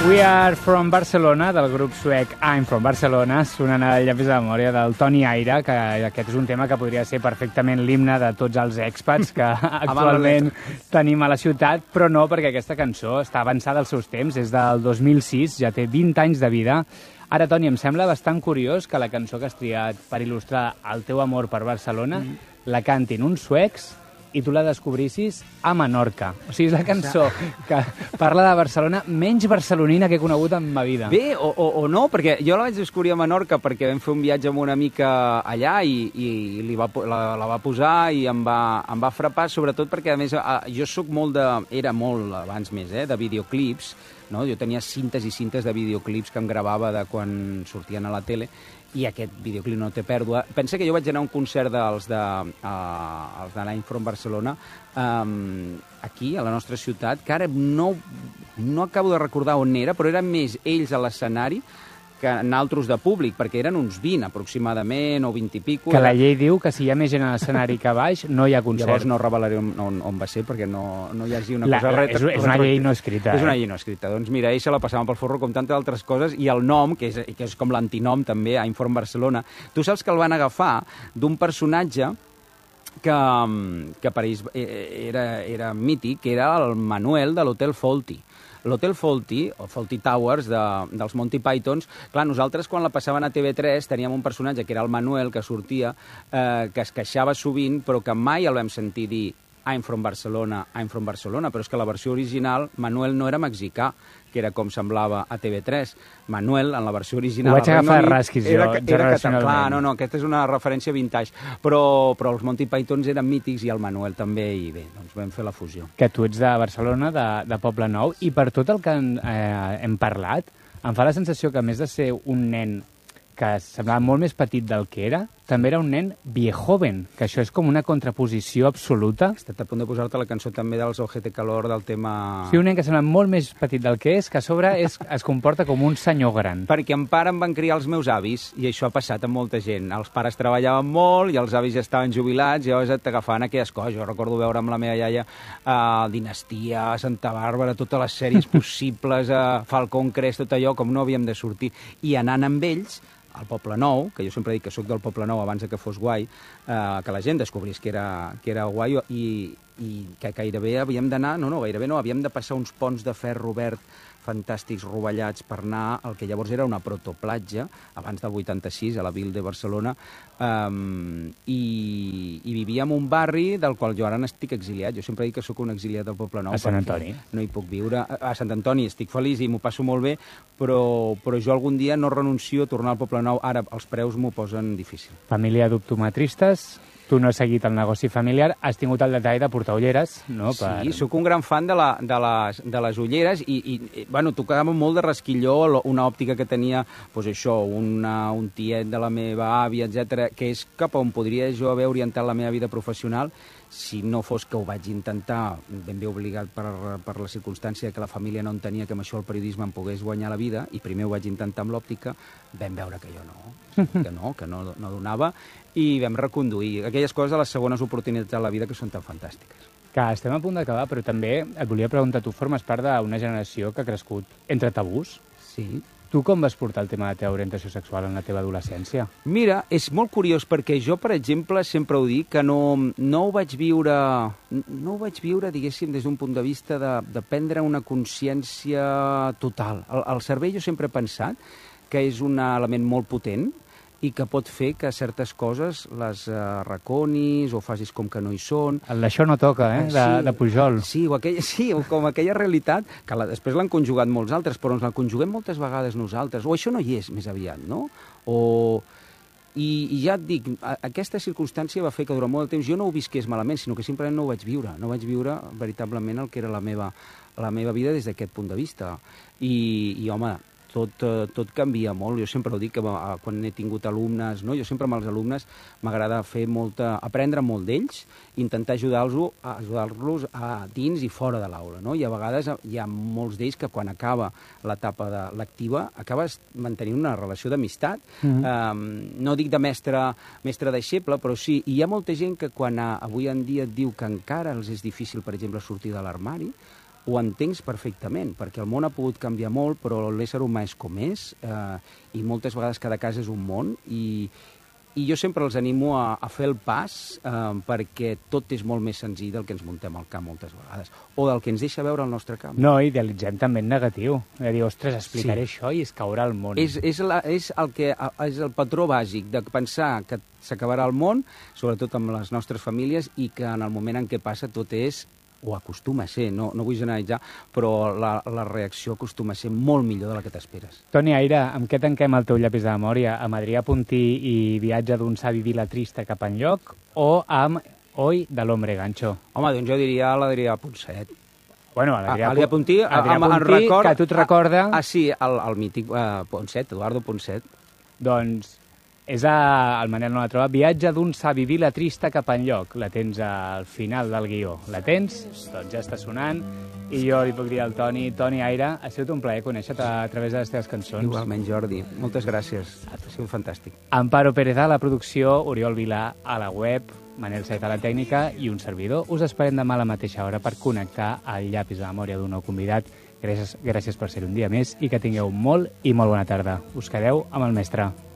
We Are From Barcelona, del grup suec I'm From Barcelona, sonant a llapis de memòria del Toni Aire, que aquest és un tema que podria ser perfectament l'himne de tots els expats que actualment tenim a la ciutat, però no, perquè aquesta cançó està avançada als seus temps, és del 2006, ja té 20 anys de vida. Ara, Toni, em sembla bastant curiós que la cançó que has triat per il·lustrar el teu amor per Barcelona la cantin uns suecs i tu la descobrissis a Menorca. O sigui, és la cançó que parla de Barcelona menys barcelonina que he conegut en ma vida. Bé, o no, perquè jo la vaig descobrir a Menorca perquè vam fer un viatge amb una mica allà i la va posar i em va frapar, sobretot perquè, a més, jo sóc era molt, abans més, de videoclips, no? Jo tenia cintes i cintes de videoclips que em gravava de quan sortien a la tele, i aquest videoclip no té pèrdua. Pensa que jo vaig anar a un concert dels de l'Any From Barcelona aquí, a la nostra ciutat, que ara no acabo de recordar on era, però eren més ells a l'escenari que naltros de públic, perquè eren uns 20 aproximadament, o 20 i pico. Que la llei diu que si hi ha més gent a l'escenari que a baix, no hi ha concert. Llavors no revelaré on va ser, perquè no hi hagi una cosa... És una llei no escrita. És una llei no escrita. Doncs mira, ells se la passaven pel forro com tantes altres coses, i el nom, que és com l'antinom també, I'm From Barcelona, tu saps que el van agafar d'un personatge que per ells era mític, que era el Manuel de l'Hotel Fawlty. L'Hotel Fawlty, o Fawlty Towers, dels Monty Pythons, clar, nosaltres quan la passaven a TV3 teníem un personatge que era el Manuel, que sortia, que es queixava sovint, però que mai el vam sentir dir I'm From Barcelona, però és que la versió original, Manuel no era mexicà, que era com semblava a TV3. Manuel, en la versió original... Ho vaig agafar a rasquis, jo, generacionalment. Clar, no, aquesta és una referència vintage, però els Monty Pythons eren mítics i el Manuel també, i bé, doncs vam fer la fusió. Que tu ets de Barcelona, de Poble Nou, i per tot el que hem parlat, em fa la sensació que, a més de ser un nen que semblava molt més petit del que era, també era un nen viejoven, que això és com una contraposició absoluta. He estat a punt de posar-te la cançó també dels Ojete Calor, del tema... Sí, un nen que sembla molt més petit del que és, que a sobre es comporta com un senyor gran. Perquè en part em van criar els meus avis, i això ha passat amb molta gent. Els pares treballaven molt i els avis ja estaven jubilats, i llavors t'agafaven aquelles coses. Jo recordo veure amb la meva iaia Dinastia, Santa Bàrbara, totes les sèries possibles, Falcón Crest, tot allò, com no havíem de sortir. I anant amb ells al Poble Nou, que jo sempre dic que sóc del Poble Nou abans que fos guai, que la gent descobrís que era guai, i que gairebé havíem d'anar, havíem de passar uns ponts de ferro verd fantàstics rovellats per anar al que llavors era una protoplatja, abans del 86, a la Ville de Barcelona, i vivia en un barri del qual jo ara n'estic exiliat. Jo sempre dic que sóc un exiliat del Poble Nou. A Sant Antoni. No hi puc viure. A Sant Antoni estic feliç i m'ho passo molt bé, però jo algun dia no renuncio a tornar al Poble Nou. Ara els preus m'ho posen difícil. Família d'optometristes. Tu no has seguit el negoci familiar, has tingut el detall de portar ulleres, no? Sí, sóc un gran fan de les ulleres i bueno, tocava molt de rasquilló una òptica que tenia, doncs això, un tiet de la meva àvia, etc, que és cap on podria jo haver orientat la meva vida professional, si no fos que ho vaig intentar ben bé obligat per la circumstància que la família no entenia que amb això el periodisme em pogués guanyar la vida, i primer ho vaig intentar amb l'òptica, vam veure que jo que no donava, i vam reconduir aquelles coses de les segones oportunitats de la vida que són tan fantàstiques. Que estem a punt d'acabar, però també et volia preguntar, tu formes part d'una generació que ha crescut entre tabús? Sí. Tu com vas portar el tema de la teva orientació sexual en la teva adolescència? Mira, és molt curiós, perquè jo, per exemple, sempre ho dic, que no ho vaig viure, diguéssim, des d'un punt de vista de prendre una consciència total. El cervell jo sempre he pensat que és un element molt potent i que pot fer que certes coses les arraconis o facis com que no hi són. Això no toca, de Pujol. Sí, com aquella realitat, que després l'han conjugat molts altres, però ens la conjuguem moltes vegades nosaltres. O això no hi és, més aviat, no? I ja et dic, aquesta circumstància va fer que durant molt de temps jo no ho visqués malament, sinó que simplement no ho vaig viure. No vaig viure veritablement el que era la meva vida des d'aquest punt de vista. I home, tot canvia molt. Jo sempre ho dic, que quan he tingut alumnes, no? Jo sempre amb els alumnes m'agrada aprendre molt d'ells, intentar ajudar-los a dins i fora de l'aula, no? I a vegades hi ha molts d'ells que quan acaba l'etapa lectiva acabes mantenint una relació d'amistat. No dic de mestre-deixeble, però sí. I hi ha molta gent que quan avui en dia et diu que encara els és difícil, per exemple, sortir de l'armari, ho entencs perfectament, perquè el món ha pogut canviar molt, però l'ésser humà és com és, i moltes vegades cada cas és un món, i jo sempre els animo a fer el pas, perquè tot és molt més senzill del que ens muntem al camp moltes vegades, o del que ens deixa veure el nostre camp. No, idealitzem també en negatiu. De dir, ostres, explicaré això i es caurà el món. És el patró bàsic de pensar que s'acabarà el món, sobretot amb les nostres famílies, i que en el moment en què passa tot és, o acostuma a ser, no vull generalitzar, però la reacció acostuma a ser molt millor de la que t'esperes. Toni Aire, amb què tanquem el teu llapis de memòria? Amb Adrià Puntí i Viatge d'un savi vila trista cap enlloc, o amb Hoy de l'Hombre Gancho? Home, doncs jo diria l'Adrià Ponset. Bueno, Adrià Puntí, que a tu et recorda... Sí, el mític Ponset, Eduardo Ponset. Doncs és el Manel no la troba. Viatge d'un savi vila trista cap enlloc. La tens al final del guió. La tens? Doncs ja està sonant. I jo li puc dir al Toni Aire, ha sigut un plaer conèixer-te a través de les teves cançons. Igualment, Jordi. Moltes gràcies. Ha sigut fantàstic. Amparo Pérez a la producció, Oriol Vilà a la web, Manel Saez a la tècnica i un servidor. Us esperem demà a la mateixa hora per connectar el llapis de memòria d'un nou convidat. Gràcies per ser un dia més i que tingueu molt i molt bona tarda. Us quedeu amb el mestre.